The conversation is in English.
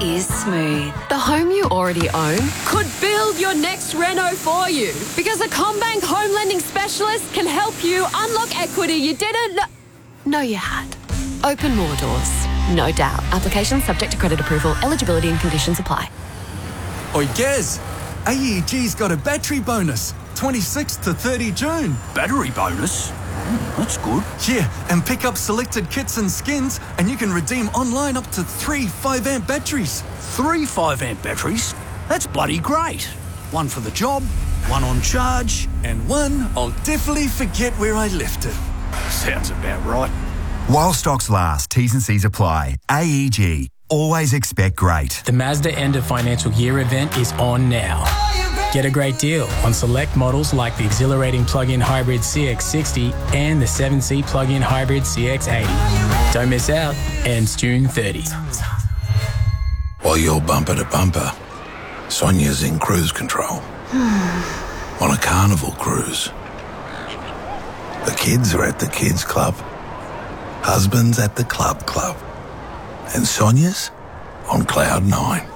is smooth. The home you already own could build your next Renault for you, because a CommBank home lending specialist can help you unlock equity you didn't know you had. Open more doors, no doubt. Application subject to credit approval. Eligibility and conditions apply. Oi, Gaz, AEG's got a battery bonus, 26th to 30 June. Battery bonus? That's good. Yeah, and pick up selected kits and skins, and you can redeem online up to 3 5-amp batteries. 3 5-amp batteries? That's bloody great. One for the job, one on charge, and one I'll definitely forget where I left it. Sounds about right. While stocks last, T's and C's apply. AEG. Always expect great. The Mazda End of Financial Year event is on now. Get a great deal on select models like the exhilarating plug-in hybrid CX-60 and the 7-seat plug-in hybrid CX-80. Don't miss out. Ends June 30. While you're bumper to bumper, Sonia's in cruise control. On a carnival cruise. The kids are at the kids club. Husband's at the club. And Sonia's on cloud 9.